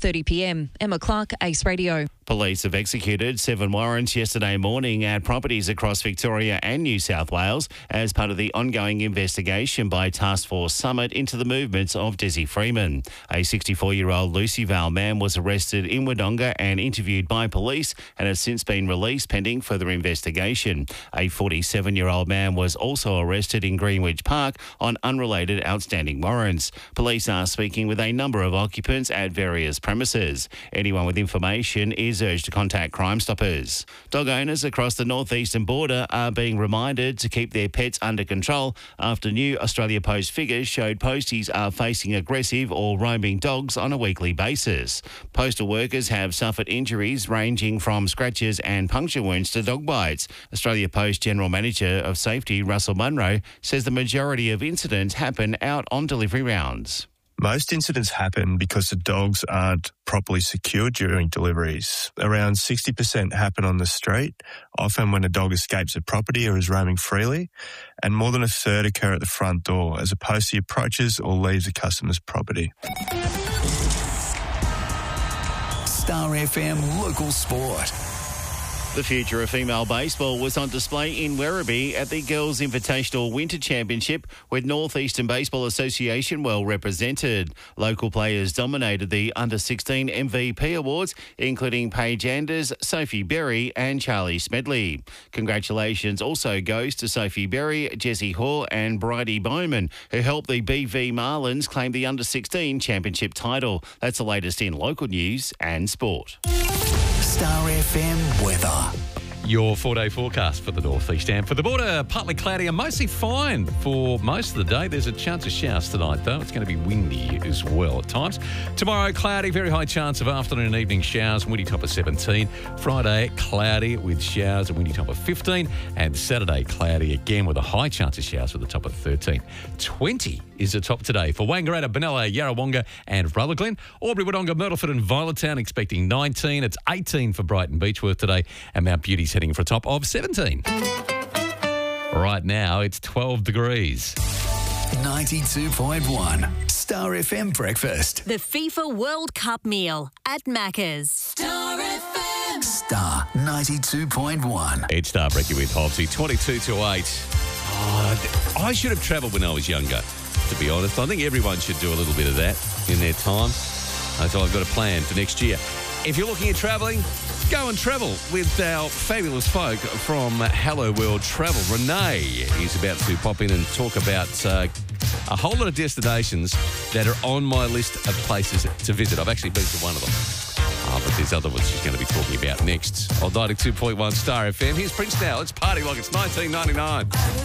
5:30pm. Emma Clark, Ace Radio. Police have executed 7 warrants yesterday morning at properties across Victoria and New South Wales as part of the ongoing investigation by Task Force Summit into the movements of Desi Freeman. A 64-year-old Lucy Vale man was arrested in Wodonga and interviewed by police and has since been released pending further investigation. A 47-year-old man was also arrested in Greenwich Park on unrelated outstanding warrants. Police are speaking with a number of occupants at various premises. Anyone with information is urged to contact Crime Stoppers. Dog owners across the northeastern border are being reminded to keep their pets under control after new Australia Post figures showed posties are facing aggressive or roaming dogs on a weekly basis. Postal workers have suffered injuries ranging from scratches and puncture wounds to dog bites. Australia Post General Manager of Safety Russell Munro says the majority of incidents happen out on delivery rounds. Most incidents happen because the dogs aren't properly secured during deliveries. Around 60% happen on the street, often when a dog escapes a property or is roaming freely, and more than a third occur at the front door as a postie approaches or leaves a customer's property. Star FM Local Sport. The future of female baseball was on display in Werribee at the Girls Invitational Winter Championship, with North Eastern Baseball Association well represented. Local players dominated the Under-16 MVP awards, including Paige Anders, Sophie Berry and Charlie Smedley. Congratulations also goes to Sophie Berry, Jessie Hoare and Bridie Bowman, who helped the BV Marlins claim the Under-16 championship title. That's the latest in local news and sport. Star FM weather. Your 4-day forecast for the northeast and for the border, partly cloudy and mostly fine for most of the day. There's a chance of showers tonight, though. It's going to be windy as well at times. Tomorrow, cloudy, very high chance of afternoon and evening showers, windy top of 17. Friday, cloudy with showers, a windy top of 15. And Saturday, cloudy again with a high chance of showers with a top of 13. 20 is the top today for Wangaratta, Benalla, Yarrawonga and Rutherglen. Albury, Wodonga, Myrtleford and Violettown expecting 19. It's 18 for Brighton Beechworth today, and Mount Beauty's heading for a top of 17. Right now, it's 12 degrees. 92.1 Star FM Breakfast. The FIFA World Cup meal at Macca's. Star FM. Star 92.1. It's Star Breaking with Hobbsy, 22 to 8. I should have travelled when I was younger, to be honest. I think everyone should do a little bit of that in their time. So I've got a plan for next year. If you're looking at travelling, go and travel with our fabulous folk from Hello World Travel. Renee is about to pop in and talk about a whole lot of destinations that are on my list of places to visit. I've actually been to one of them. But there's other ones she's going to be talking about next. On 92.1 Star FM. Here's Prince now. Let's party like it's 1999.